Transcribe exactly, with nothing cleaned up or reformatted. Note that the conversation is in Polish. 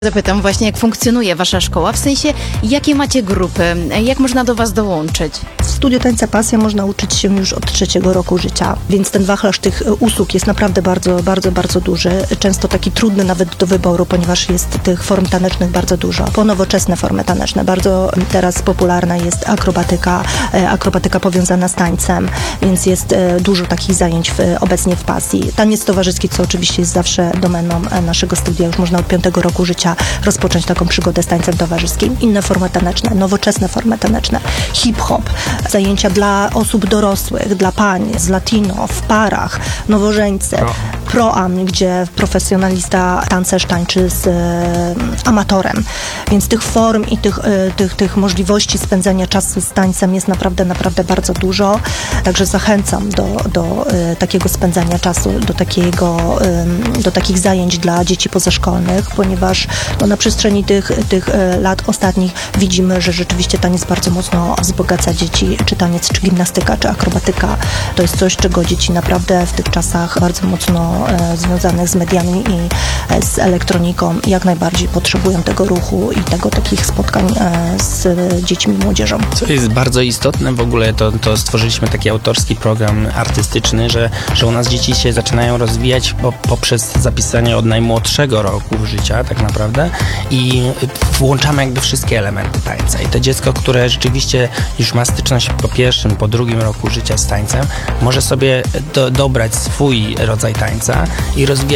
Zapytam właśnie, jak funkcjonuje wasza szkoła, w sensie, jakie macie grupy, jak można do was dołączyć? W Studiu Tańca Pasja można uczyć się już od trzeciego roku życia, więc ten wachlarz tych usług jest naprawdę bardzo, bardzo, bardzo duży. Często taki trudny nawet do wyboru, ponieważ jest tych form tanecznych bardzo dużo. Po nowoczesne formy taneczne. Bardzo teraz popularna jest akrobatyka, akrobatyka powiązana z tańcem, więc jest dużo takich zajęć w, obecnie w Pasji. Taniec towarzyski, co oczywiście jest zawsze domeną naszego studia, już można od piątego roku życia rozpocząć taką przygodę z tańcem towarzyskim. Inne formy taneczne, nowoczesne formy taneczne, hip-hop, zajęcia dla osób dorosłych, dla pań, z latino, w parach, nowożeńcy, pro. pro-am, gdzie profesjonalista tancerz tańczy z e, amatorem. Więc tych form i tych, e, tych, tych możliwości spędzania czasu z tańcem jest naprawdę, naprawdę bardzo dużo. Także zachęcam do, do e, takiego spędzania czasu, do, takiego, e, do takich zajęć dla dzieci pozaszkolnych, ponieważ no, na przestrzeni tych, tych e, lat ostatnich widzimy, że rzeczywiście taniec bardzo mocno wzbogaca dzieci, czy taniec, czy gimnastyka, czy akrobatyka. To jest coś, czego dzieci naprawdę w tych czasach bardzo mocno e, związanych z mediami i e, z elektroniką jak najbardziej potrzebują tego ruchu i tego takich spotkań e, z dziećmi i młodzieżą. Co jest bardzo istotne w ogóle, to, to stworzyliśmy taki autorski program artystyczny, że, że u nas dzieci się zaczynają rozwijać po, poprzez zapisanie od najmłodszego roku życia tak naprawdę i włączamy jakby wszystkie elementy tańca. I to dziecko, które rzeczywiście już ma styczność po pierwszym, po drugim roku życia z tańcem, może sobie do, dobrać swój rodzaj tańca i rozwijać